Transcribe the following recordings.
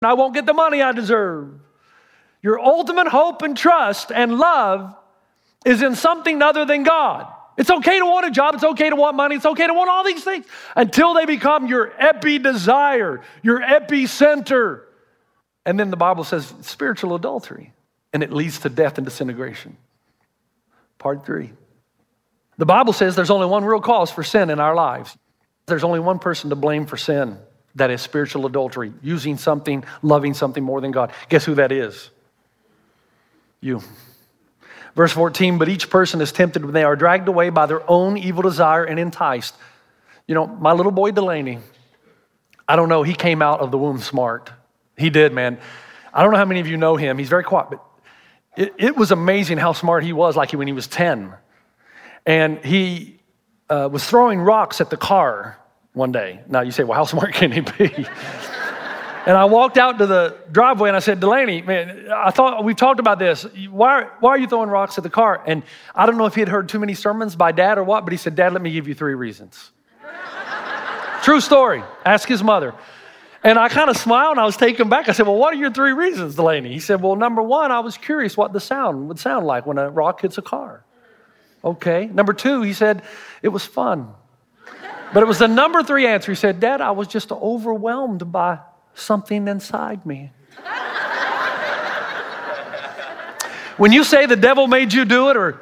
I won't get the money I deserve. Your ultimate hope and trust and love is in something other than God. It's okay to want a job. It's okay to want money. It's okay to want all these things until they become your epi-desire, your epicenter. And then the Bible says spiritual adultery, and it leads to death and disintegration. Part 3. The Bible says there's only one real cause for sin in our lives. There's only one person to blame for sin. That is spiritual adultery, using something, loving something more than God. Guess who that is? You. Verse 14, but each person is tempted when they are dragged away by their own evil desire and enticed. You know, my little boy Delaney, I don't know, he came out of the womb smart. He did, man. I don't know how many of you know him. He's very quiet, but it was amazing how smart he was, like when he was 10. And he was throwing rocks at the car one day. Now you say, well, how smart can he be? And I walked out to the driveway and I said, Delaney, man, I thought we've talked about this. Why are you throwing rocks at the car? And I don't know if he had heard too many sermons by Dad or what, but he said, Dad, let me give you 3 reasons. True story. Ask his mother. And I kind of smiled and I was taken back. I said, well, what are your 3 reasons, Delaney? He said, well, number 1, I was curious what the sound would sound like when a rock hits a car. Okay. Number 2, he said, it was fun. But it was the number 3 answer. He said, Dad, I was just overwhelmed by something inside me. When you say the devil made you do it or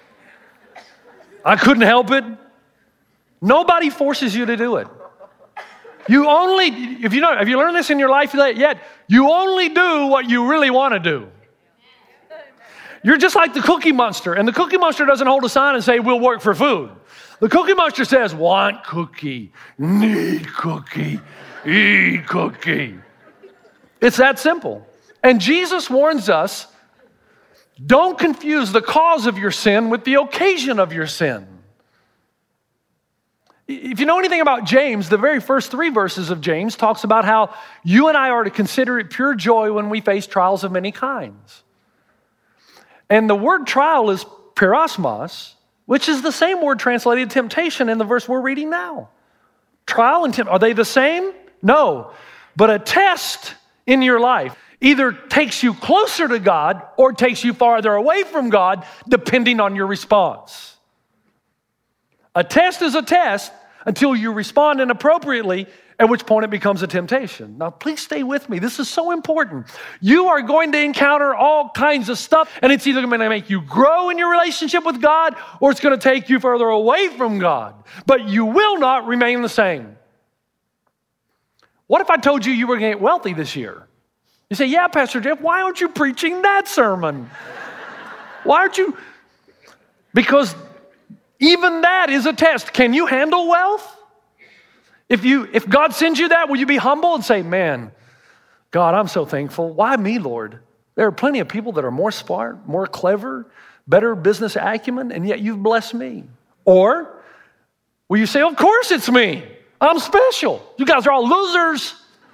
I couldn't help it, nobody forces you to do it. You only, if you learned this in your life yet, you only do what you really want to do. You're just like the Cookie Monster, and the Cookie Monster doesn't hold a sign and say, we'll work for food. The Cookie Monster says, want cookie, need cookie, eat cookie. It's that simple. And Jesus warns us, don't confuse the cause of your sin with the occasion of your sin. If you know anything about James, the very first 3 verses of James talks about how you and I are to consider it pure joy when we face trials of many kinds. And the word trial is peirasmos, which is the same word translated temptation in the verse we're reading now. Trial and temptation, are they the same? No. But a test in your life either takes you closer to God or takes you farther away from God, depending on your response. A test is a test until you respond inappropriately, at which point it becomes a temptation. Now, please stay with me. This is so important. You are going to encounter all kinds of stuff, and it's either going to make you grow in your relationship with God or it's going to take you further away from God. But you will not remain the same. What if I told you you were going to get wealthy this year? You say, yeah, Pastor Jeff, why aren't you preaching that sermon? Why aren't you? Because even that is a test. Can you handle wealth? If God sends you that, will you be humble and say, man, God, I'm so thankful. Why me, Lord? There are plenty of people that are more smart, more clever, better business acumen, and yet you've blessed me. Or will you say, of course it's me. I'm special. You guys are all losers.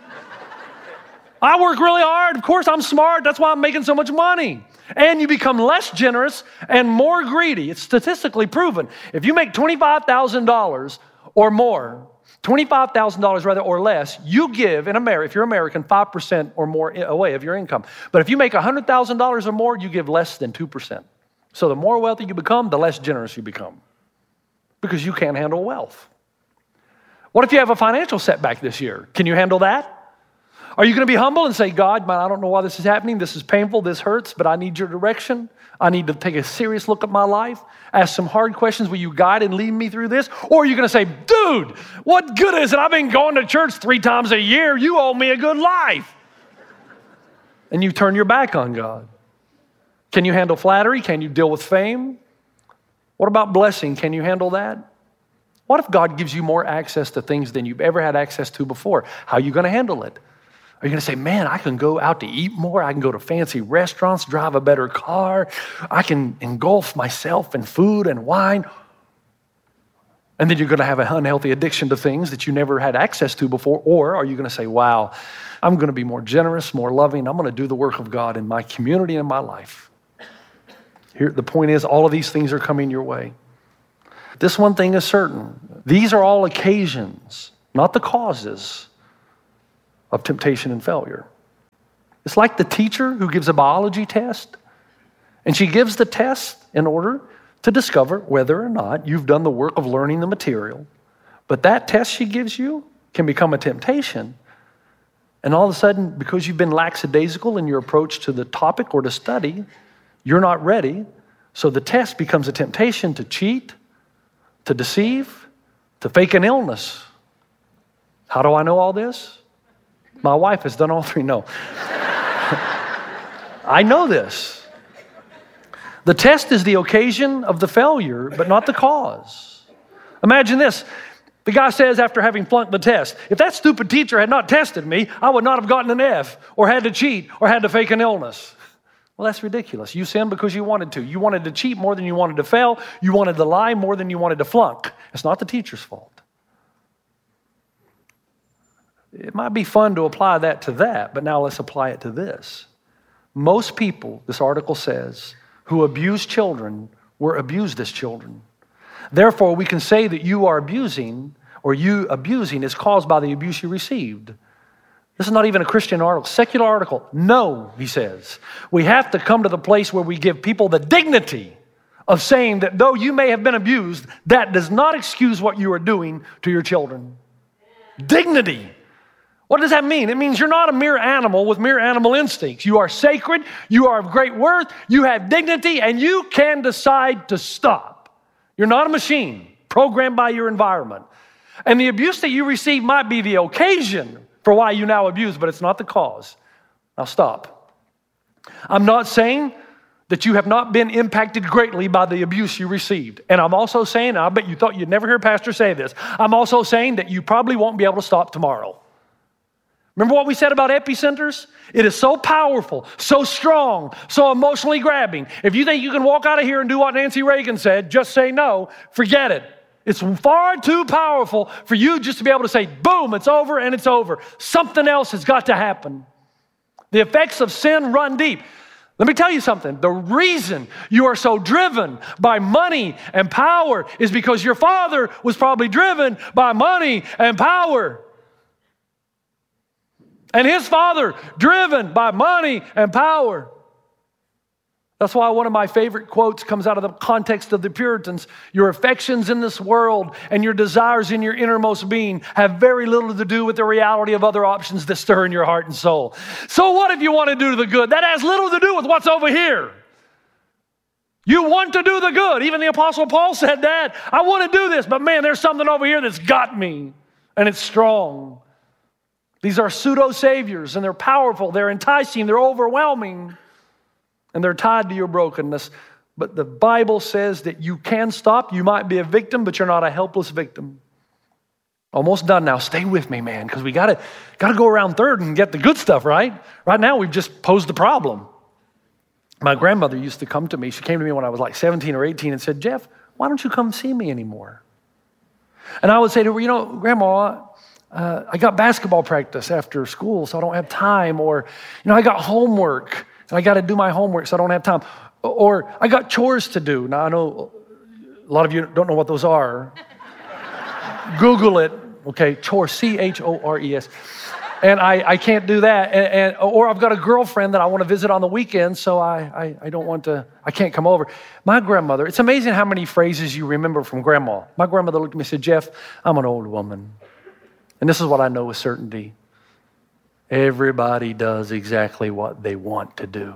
I work really hard. Of course I'm smart. That's why I'm making so much money. And you become less generous and more greedy. It's statistically proven. If you make $25,000 or more, $25,000 rather or less, you give in America, if you're American, 5% or more away of your income. But if you make $100,000 or more, you give less than 2%. So the more wealthy you become, the less generous you become because you can't handle wealth. What if you have a financial setback this year? Can you handle that? Are you going to be humble and say, God, man, I don't know why this is happening. This is painful. This hurts, but I need your direction. I need to take a serious look at my life. Ask some hard questions. Will you guide and lead me through this? Or are you going to say, dude, what good is it? I've been going to church 3 times a year. You owe me a good life. And you turn your back on God. Can you handle flattery? Can you deal with fame? What about blessing? Can you handle that? What if God gives you more access to things than you've ever had access to before? How are you going to handle it? Are you going to say, man, I can go out to eat more. I can go to fancy restaurants, drive a better car. I can engulf myself in food and wine. And then you're going to have an unhealthy addiction to things that you never had access to before. Or are you going to say, wow, I'm going to be more generous, more loving. I'm going to do the work of God in my community and my life. Here, the point is, all of these things are coming your way. This one thing is certain. These are all occasions, not the causes of temptation and failure. It's like the teacher who gives a biology test, and she gives the test in order to discover whether or not you've done the work of learning the material. But that test she gives you can become a temptation. And all of a sudden, because you've been lackadaisical in your approach to the topic or to study, you're not ready. So the test becomes a temptation to cheat, to deceive, to fake an illness. How do I know all this? My wife has done all three. No. I know this. The test is the occasion of the failure, but not the cause. Imagine this. The guy says after having flunked the test, if that stupid teacher had not tested me, I would not have gotten an F or had to cheat or had to fake an illness. Well, that's ridiculous. You sinned because you wanted to. You wanted to cheat more than you wanted to fail. You wanted to lie more than you wanted to flunk. It's not the teacher's fault. It might be fun to apply that to that, but now let's apply it to this. Most people, this article says, who abuse children were abused as children. Therefore, we can say that you are abusing, or you abusing is caused by the abuse you received. This is not even a Christian article, secular article. No, he says. We have to come to the place where we give people the dignity of saying that though you may have been abused, that does not excuse what you are doing to your children. Dignity. What does that mean? It means you're not a mere animal with mere animal instincts. You are sacred, you are of great worth, you have dignity, and you can decide to stop. You're not a machine programmed by your environment. And the abuse that you receive might be the occasion for why you now abuse, but it's not the cause. Now stop. I'm not saying that you have not been impacted greatly by the abuse you received. And I'm also saying, and I bet you thought you'd never hear a pastor say this, I'm also saying that you probably won't be able to stop tomorrow. Remember what we said about epicenters? It is so powerful, so strong, so emotionally grabbing. If you think you can walk out of here and do what Nancy Reagan said, just say no, forget it. It's far too powerful for you just to be able to say, boom, it's over and it's over. Something else has got to happen. The effects of sin run deep. Let me tell you something. The reason you are so driven by money and power is because your father was probably driven by money and power. And his father, driven by money and power. That's why one of my favorite quotes comes out of the context of the Puritans. Your affections in this world and your desires in your innermost being have very little to do with the reality of other options that stir in your heart and soul. So what if you want to do the good? That has little to do with what's over here. You want to do the good. Even the Apostle Paul said that. I want to do this, but man, there's something over here that's got me, and it's strong. These are pseudo-saviors, and they're powerful, they're enticing, they're overwhelming, and they're tied to your brokenness. But the Bible says that you can stop. You might be a victim, but you're not a helpless victim. Almost done now. Stay with me, man, because we gotta go around third and get the good stuff, right? Right now, we've just posed the problem. My grandmother used to come to me. She came to me when I was like 17 or 18 and said, Jeff, why don't you come see me anymore? And I would say to her, Grandma, I got basketball practice after school, so I don't have time. Or, I got homework, and I got to do my homework, so I don't have time. Or, I got chores to do. Now, I know a lot of you don't know what those are. Google it, okay, chores, C-H-O-R-E-S. And I can't do that. Or I've got a girlfriend that I want to visit on the weekend, so I can't come over. My grandmother, it's amazing how many phrases you remember from Grandma. My grandmother looked at me and said, Jeff, I'm an old woman. And this is what I know with certainty. Everybody does exactly what they want to do.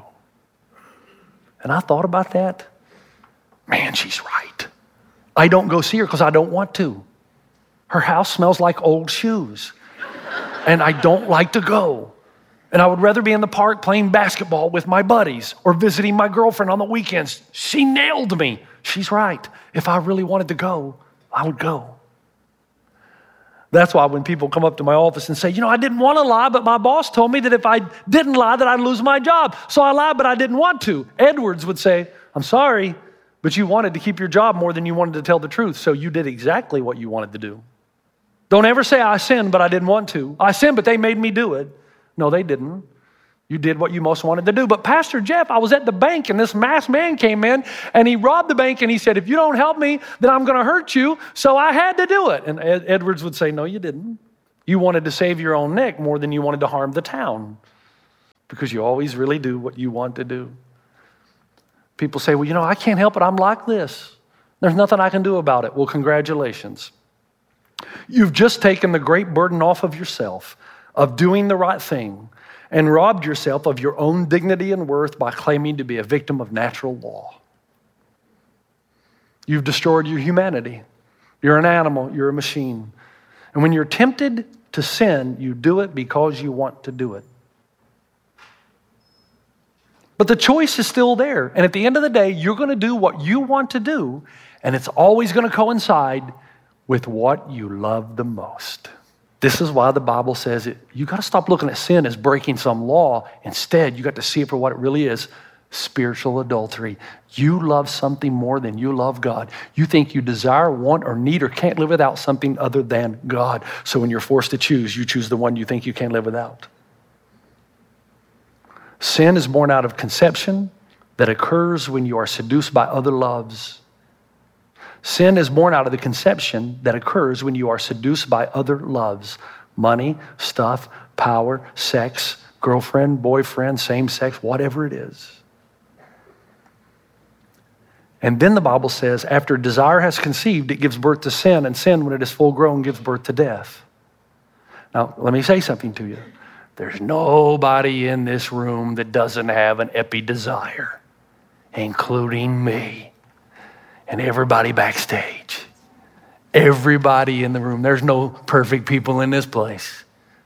And I thought about that. Man, she's right. I don't go see her because I don't want to. Her house smells like old shoes. And I don't like to go. And I would rather be in the park playing basketball with my buddies or visiting my girlfriend on the weekends. She nailed me. She's right. If I really wanted to go, I would go. That's why when people come up to my office and say, I didn't want to lie, but my boss told me that if I didn't lie, that I'd lose my job. So I lied, but I didn't want to. Edwards would say, I'm sorry, but you wanted to keep your job more than you wanted to tell the truth. So you did exactly what you wanted to do. Don't ever say, I sinned, but I didn't want to. I sinned, but they made me do it. No, they didn't. You did what you most wanted to do. But Pastor Jeff, I was at the bank and this masked man came in and he robbed the bank and he said, if you don't help me, then I'm going to hurt you. So I had to do it. And Edwards would say, no, you didn't. You wanted to save your own neck more than you wanted to harm the town. because you always really do what you want to do. People say, well, I can't help it. I'm like this. There's nothing I can do about it. Well, congratulations. You've just taken the great burden off of yourself of doing the right thing and robbed yourself of your own dignity and worth by claiming to be a victim of natural law. You've destroyed your humanity. You're an animal. You're a machine. And when you're tempted to sin, you do it because you want to do it. But the choice is still there. And at the end of the day, you're going to do what you want to do, and it's always going to coincide with what you love the most. This is why the Bible says you got to stop looking at sin as breaking some law. Instead, you got to see it for what it really is, spiritual adultery. You love something more than you love God. You think you desire, want, or need, or can't live without something other than God. So when you're forced to choose, you choose the one you think you can't live without. Sin is born out of conception that occurs when you are seduced by other loves. Sin is born out of the conception that occurs when you are seduced by other loves. Money, stuff, power, sex, girlfriend, boyfriend, same sex, whatever it is. And then the Bible says, after desire has conceived, it gives birth to sin, and sin, when it is full grown, gives birth to death. Now, let me say something to you. There's nobody in this room that doesn't have an epi-desire, including me and everybody backstage. Everybody in the room. There's no perfect people in this place.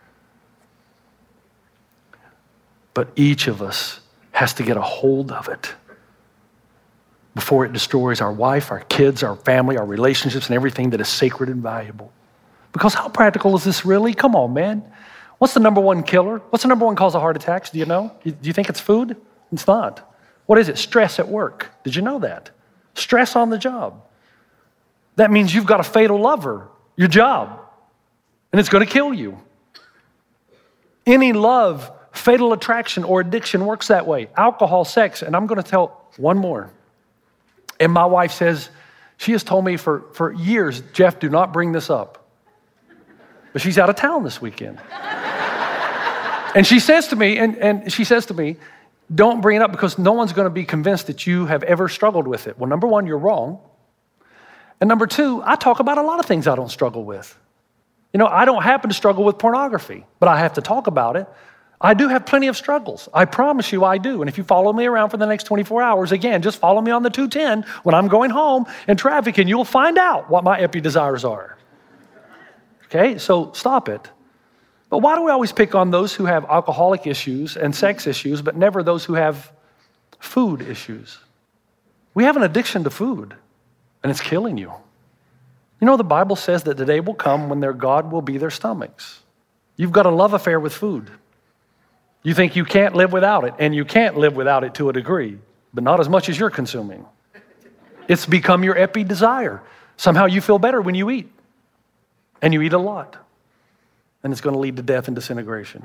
But each of us has to get a hold of it before it destroys our wife, our kids, our family, our relationships, and everything that is sacred and valuable. Because how practical is this really? Come on, man. What's the number one killer? What's the number one cause of heart attacks? Do you know? Do you think it's food? It's not. What is it? Stress at work. Did you know that? Stress on the job. That means you've got a fatal lover, your job, and it's going to kill you. Any love, fatal attraction, or addiction works that way. Alcohol, sex, and I'm going to tell one more. And my wife says, she has told me for years, Jeff, do not bring this up. But she's out of town this weekend. And she says to me, don't bring it up because no one's going to be convinced that you have ever struggled with it. Well, number one, you're wrong. And number two, I talk about a lot of things I don't struggle with. I don't happen to struggle with pornography, but I have to talk about it. I do have plenty of struggles. I promise you I do. And if you follow me around for the next 24 hours, again, just follow me on the 210 when I'm going home in traffic and you'll find out what my epi-desires are. Okay, so stop it. But why do we always pick on those who have alcoholic issues and sex issues, but never those who have food issues? We have an addiction to food, and it's killing you. The Bible says that the day will come when their God will be their stomachs. You've got a love affair with food. You think you can't live without it, and you can't live without it to a degree, but not as much as you're consuming. It's become your epi-desire. Somehow you feel better when you eat, and you eat a lot, and it's going to lead to death and disintegration.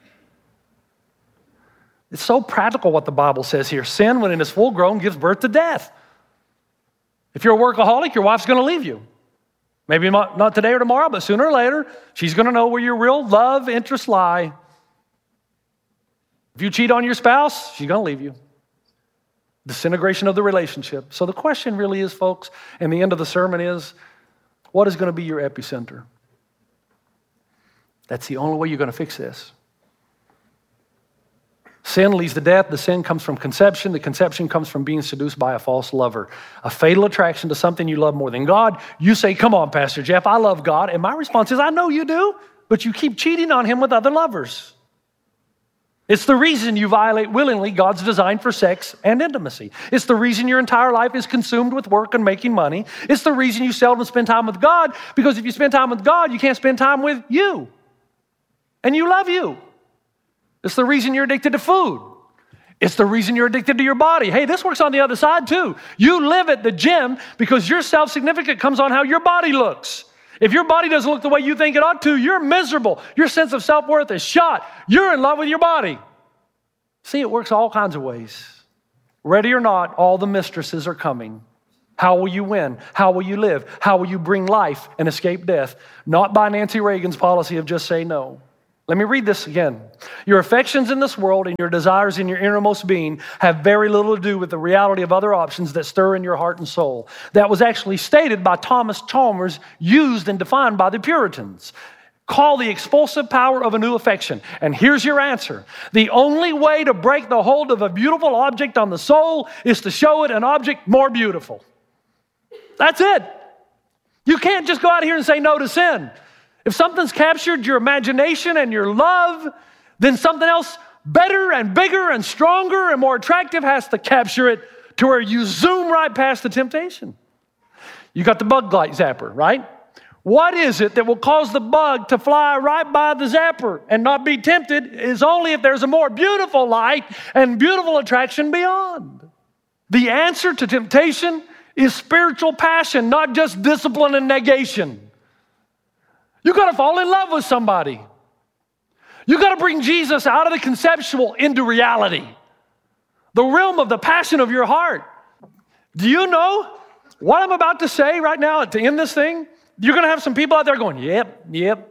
It's so practical what the Bible says here. Sin, when it is full grown, gives birth to death. If you're a workaholic, your wife's going to leave you. Maybe not today or tomorrow, but sooner or later, she's going to know where your real love interests lie. If you cheat on your spouse, she's going to leave you. Disintegration of the relationship. So the question really is, folks, and the end of the sermon is, what is going to be your epicenter? That's the only way you're going to fix this. Sin leads to death. The sin comes from conception. The conception comes from being seduced by a false lover. A fatal attraction to something you love more than God. You say, come on, Pastor Jeff, I love God. And my response is, I know you do, but you keep cheating on him with other lovers. It's the reason you violate willingly God's design for sex and intimacy. It's the reason your entire life is consumed with work and making money. It's the reason you seldom spend time with God, because if you spend time with God, you can't spend time with you. And you love you. It's the reason you're addicted to food. It's the reason you're addicted to your body. Hey, this works on the other side too. You live at the gym because your self-significance comes on how your body looks. If your body doesn't look the way you think it ought to, you're miserable. Your sense of self-worth is shot. You're in love with your body. See, it works all kinds of ways. Ready or not, all the mistresses are coming. How will you win? How will you live? How will you bring life and escape death? Not by Nancy Reagan's policy of just say no. Let me read this again. Your affections in this world and your desires in your innermost being have very little to do with the reality of other options that stir in your heart and soul. That was actually stated by Thomas Chalmers, used and defined by the Puritans. Call the expulsive power of a new affection. And here's your answer. The only way to break the hold of a beautiful object on the soul is to show it an object more beautiful. That's it. You can't just go out here and say no to sin. If something's captured your imagination and your love, then something else better and bigger and stronger and more attractive has to capture it to where you zoom right past the temptation. You got the bug light zapper, right? What is it that will cause the bug to fly right by the zapper and not be tempted is only if there's a more beautiful light and beautiful attraction beyond. The answer to temptation is spiritual passion, not just discipline and negation. You got to fall in love with somebody. You got to bring Jesus out of the conceptual into reality, the realm of the passion of your heart. Do you know what I'm about to say right now to end this thing? You're going to have some people out there going, yep,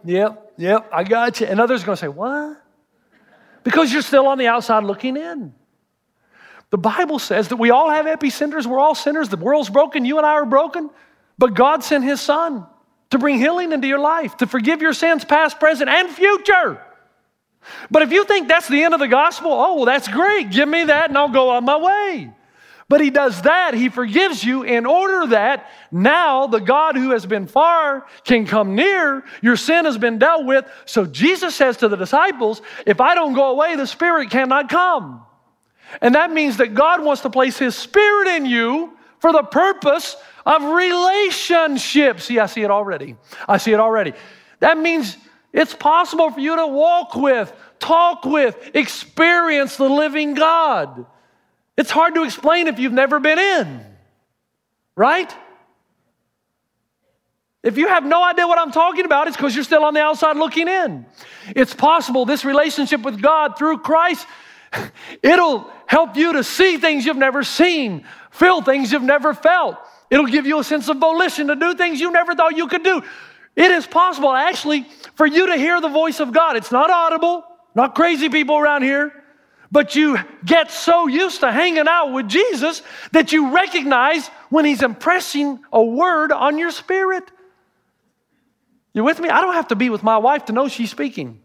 I got you. And others are going to say, what? Because you're still on the outside looking in. The Bible says that we all have epicenters. We're all sinners. The world's broken. You and I are broken. But God sent his son to bring healing into your life, to forgive your sins past, present, and future. But if you think that's the end of the gospel, oh, well, that's great. Give me that and I'll go on my way. But he does that. He forgives you in order that now the God who has been far can come near. Your sin has been dealt with. So Jesus says to the disciples, if I don't go away, the Spirit cannot come. And that means that God wants to place his Spirit in you for the purpose of relationship. See, I see it already. That means it's possible for you to walk with, talk with, experience the living God. It's hard to explain if you've never been in, right? If you have no idea what I'm talking about, it's because you're still on the outside looking in. It's possible this relationship with God through Christ, it'll help you to see things you've never seen, feel things you've never felt. It'll give you a sense of volition to do things you never thought you could do. It is possible, actually, for you to hear the voice of God. It's not audible, not crazy people around here, but you get so used to hanging out with Jesus that you recognize when he's impressing a word on your spirit. You with me? I don't have to be with my wife to know she's speaking.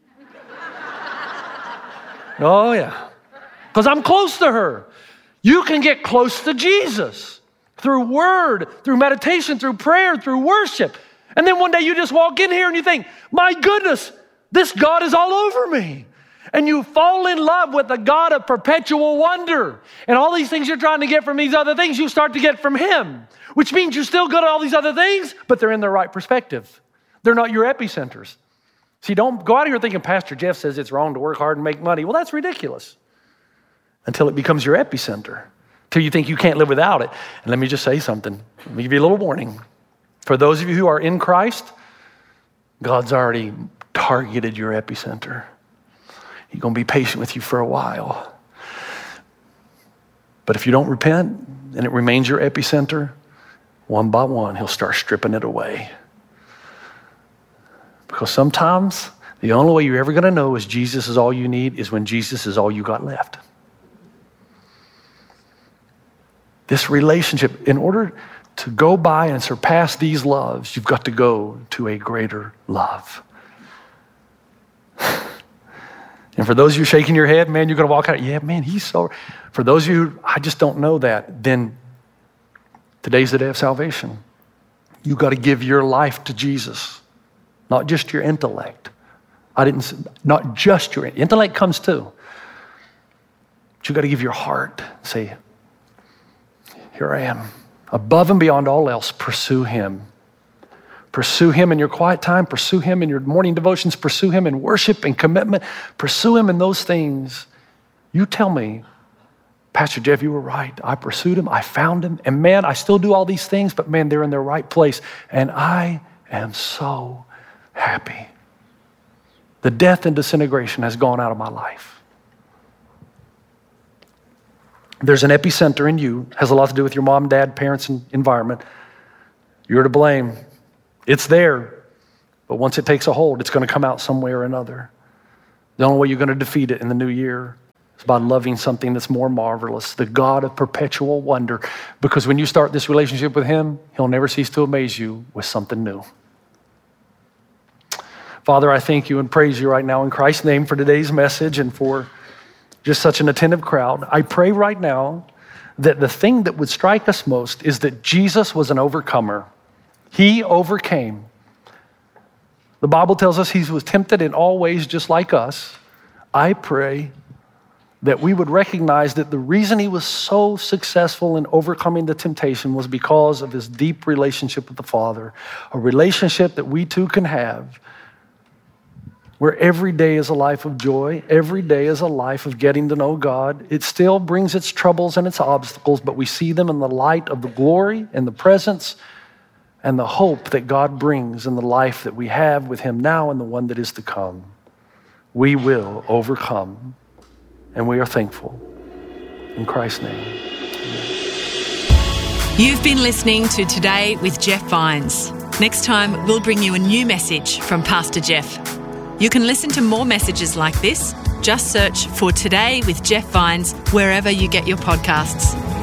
Oh, yeah. Because I'm close to her. You can get close to Jesus through word, through meditation, through prayer, through worship. And then one day you just walk in here and you think, my goodness, this God is all over me. And you fall in love with the God of perpetual wonder. And all these things you're trying to get from these other things, you start to get from him. Which means you're still good at all these other things, but they're in the right perspective. They're not your epicenters. See, don't go out here thinking Pastor Jeff says it's wrong to work hard and make money. Well, that's ridiculous. Until it becomes your epicenter. Till you think you can't live without it. And let me just say something. Let me give you a little warning. For those of you who are in Christ, God's already targeted your epicenter. He's going to be patient with you for a while. But if you don't repent and it remains your epicenter, one by one, he'll start stripping it away. Because sometimes the only way you're ever going to know is Jesus is all you need is when Jesus is all you got left. This relationship, in order to go by and surpass these loves, you've got to go to a greater love. And for those of you shaking your head, man, you're going to walk out, yeah, man, he's so... For those of you who, I just don't know that, then today's the day of salvation. You've got to give your life to Jesus, not just your intellect. Not just your intellect comes too. But you've got to give your heart. Say, here I am. Above and beyond all else, pursue him. Pursue him in your quiet time. Pursue him in your morning devotions. Pursue him in worship and commitment. Pursue him in those things. You tell me, Pastor Jeff, you were right. I pursued him. I found him. And man, I still do all these things, but man, they're in their right place. And I am so happy. The death and disintegration has gone out of my life. There's an epicenter in you. It has a lot to do with your mom, dad, parents, and environment. You're to blame. It's there. But once it takes a hold, it's going to come out some way or another. The only way you're going to defeat it in the new year is by loving something that's more marvelous, the God of perpetual wonder. Because when you start this relationship with him, he'll never cease to amaze you with something new. Father, I thank you and praise you right now in Christ's name for today's message and for just such an attentive crowd. I pray right now that the thing that would strike us most is that Jesus was an overcomer. He overcame. The Bible tells us he was tempted in all ways just like us. I pray that we would recognize that the reason he was so successful in overcoming the temptation was because of his deep relationship with the Father, a relationship that we too can have, where every day is a life of joy, every day is a life of getting to know God. It still brings its troubles and its obstacles, but we see them in the light of the glory and the presence and the hope that God brings in the life that we have with him now and the one that is to come. We will overcome, and we are thankful. In Christ's name, amen. You've been listening to Today with Jeff Vines. Next time, we'll bring you a new message from Pastor Jeff. You can listen to more messages like this. Just search for Today with Jeff Vines wherever you get your podcasts.